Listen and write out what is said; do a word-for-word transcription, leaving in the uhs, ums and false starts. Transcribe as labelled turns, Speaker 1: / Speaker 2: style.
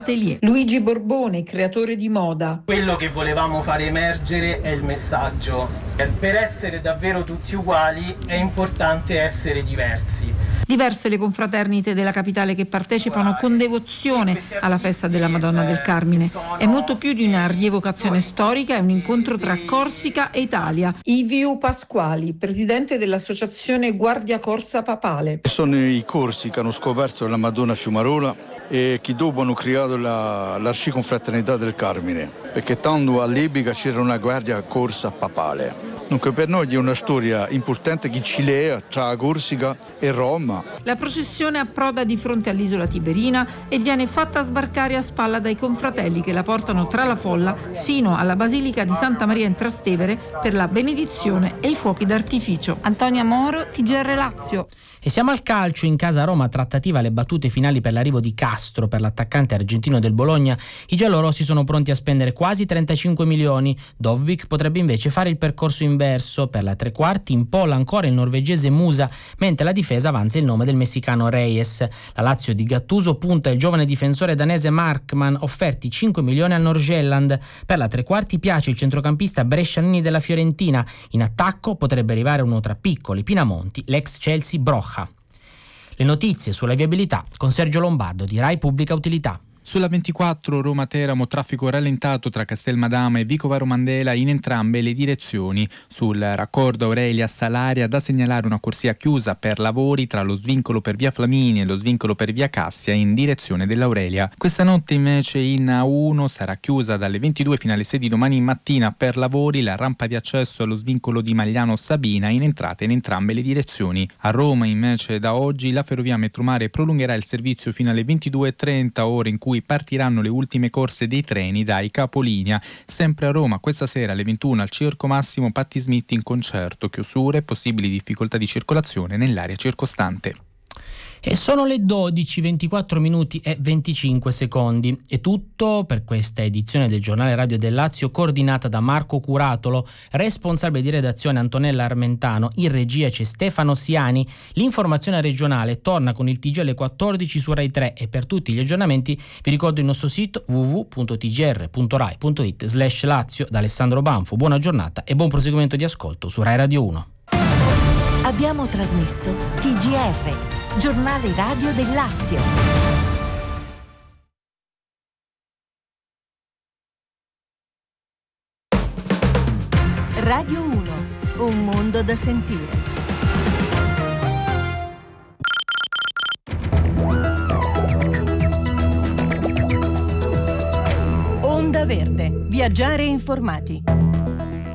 Speaker 1: Luigi Borbone, creatore di moda.
Speaker 2: Quello che volevamo fare emergere è il messaggio. Per essere davvero tutti uguali è importante essere diversi.
Speaker 1: Diverse le confraternite della capitale che partecipano con devozione alla festa della Madonna del Carmine. È molto più di una rievocazione storica, è un incontro tra Corsica e Italia. Ivio Pasquali, presidente dell'associazione Guardia Corsa Papale.
Speaker 3: Sono i corsi che hanno scoperto la Madonna a Fiumarola e che dopo hanno creato la, l'Arciconfraternità del Carmine, perché tanto all'epoca c'era una guardia corsa papale. Dunque per noi è una storia importante che ci lega tra Corsica e Roma.
Speaker 1: La processione approda di fronte all'isola Tiberina e viene fatta sbarcare a spalla dai confratelli che la portano tra la folla sino alla Basilica di Santa Maria in Trastevere per la benedizione e i fuochi d'artificio. Antonia Moro, T G R Lazio.
Speaker 4: E siamo al calcio. In casa Roma, trattativa alle battute finali per l'arrivo di Castro per l'attaccante argentino del Bologna. I giallorossi sono pronti a spendere quasi trentacinque milioni. Dovbyk potrebbe invece fare il percorso inverso. Per la tre quarti impolla ancora il norvegese Musa, mentre la difesa avanza il nome del messicano Reyes. La Lazio di Gattuso punta il giovane difensore danese Markman, offerti cinque milioni al Nordsjælland. Per la tre quarti piace il centrocampista brescianini della Fiorentina. In attacco potrebbe arrivare uno tra piccoli Pinamonti, l'ex Chelsea Brocha. Le notizie sulla viabilità con Sergio Lombardo di Rai Pubblica Utilità.
Speaker 5: Sulla ventiquattro Roma-Teramo traffico rallentato tra Castelmadama e Vicovaro Mandela in entrambe le direzioni. Sul raccordo Aurelia-Salaria da segnalare una corsia chiusa per lavori tra lo svincolo per via Flamini e lo svincolo per via Cassia in direzione dell'Aurelia. Questa notte invece in A uno sarà chiusa dalle ventidue fino alle sei di domani mattina per lavori la rampa di accesso allo svincolo di Magliano Sabina in entrata in entrambe le direzioni. A Roma invece da oggi la ferrovia Metromare prolungherà il servizio fino alle ventidue e trenta, ore in cui partiranno le ultime corse dei treni dai capolinea. Sempre a Roma questa sera alle ventuno al Circo Massimo Patti Smith in concerto, chiusure e possibili difficoltà di circolazione nell'area circostante.
Speaker 4: E sono le dodici, ventiquattro minuti e venticinque secondi. È tutto per questa edizione del Giornale Radio del Lazio, coordinata da Marco Curatolo, responsabile di redazione Antonella Armentano, in regia c'è Stefano Siani. L'informazione regionale torna con il T G alle quattordici su Rai tre e per tutti gli aggiornamenti vi ricordo il nostro sito w w w punto t g r punto rai punto it slash Lazio. Da Alessandro Banfu, buona giornata e buon proseguimento di ascolto su Rai Radio uno.
Speaker 6: Abbiamo trasmesso T G R, Giornale Radio del Lazio. Radio uno, un mondo da sentire. Onda Verde, viaggiare informati.